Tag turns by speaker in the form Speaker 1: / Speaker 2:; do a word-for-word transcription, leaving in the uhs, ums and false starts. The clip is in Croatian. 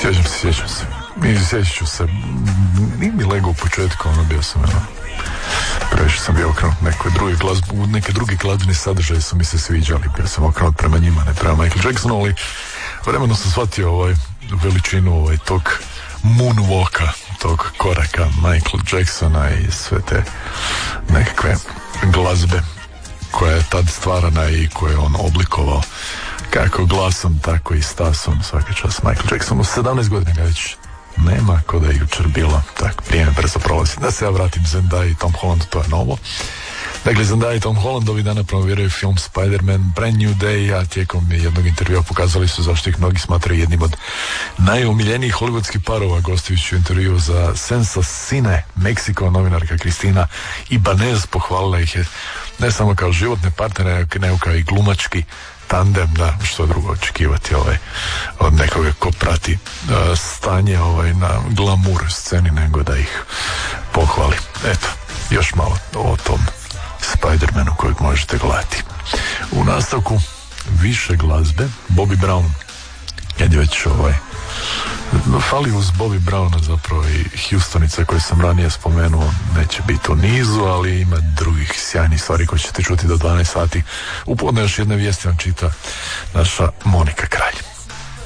Speaker 1: Sjećam se, sjećam se. I sjećat ću se. Nije mi lego u početku, ono bio sam, ono, previše sam bio okrenut nekoj drugi glazbu, neke drugi glazbeni sadržaje su mi se sviđali, bio sam okrenut prema njima, ne prema Michael Jacksonu, ali vremenom sam shvatio ovaj, veličinu ovaj, tog moonwalka, tog koraka Michael Jacksona i sve te nekakve glazbe koja je tad stvarana i koje je on oblikovao kako glasom, tako i stasom. Svaka čast Michael Jackson. U sedamnaest godina ga već nema, ko da je jučer bilo. Tako, vrijeme brzo prolazi. Da se ja vratim Zendaya i Tom Holland, to je novo. Dakle, Zendaya i Tom Holland ovih dana promoviraju film Spider-Man Brand New Day, a tijekom jednog intervjua pokazali su zašto ih mnogi smatraju jednim od najomiljenijih hollywoodskih parova. Gostujući u intervju za Sensa Cine Meksiko, novinarka Kristina Ibanez pohvalila ih je ne samo kao životne partnere, nego kao i glumački tandem, da, što drugo očekivati ovaj, od nekoga ko prati uh, stanje ovaj, na glamour sceni, nego da ih pohvali. Eto, još malo o tom Spider-Manu kojeg možete gledati. U nastavku više glazbe, Bobby Brown, kad je već ovaj, fali uz Bobby Browna zapravo i Houstonica koje sam ranije spomenuo, neće biti u nizu, ali ima drugih sjajnih stvari koje ćete čuti do dvanaest sati. U podne još jedne vijesti vam čita naša Monika Kralj.